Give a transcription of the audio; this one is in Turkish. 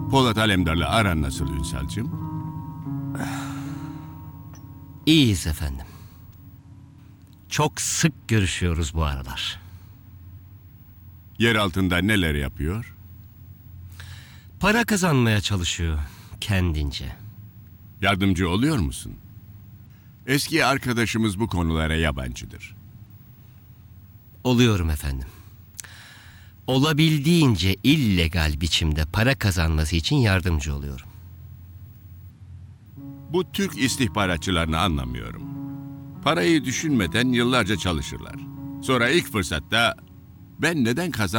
Polat Alemdar'la aran nasıl Ünsal'cığım? İyiyiz efendim. Çok sık görüşüyoruz bu aralar. Yer altında neler yapıyor? Para kazanmaya çalışıyor kendince. Yardımcı oluyor musun? Eski arkadaşımız bu konulara yabancıdır. Oluyorum efendim. Olabildiğince illegal biçimde para kazanması için yardımcı oluyorum. Bu Türk istihbaratçılarını anlamıyorum. Parayı düşünmeden yıllarca çalışırlar. Sonra ilk fırsatta ben neden